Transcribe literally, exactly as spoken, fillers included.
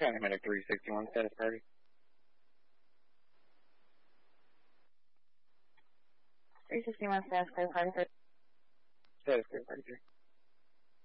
County Medic three sixty-one, status party. three sixty-one, status clear, party three. Status clear, party three.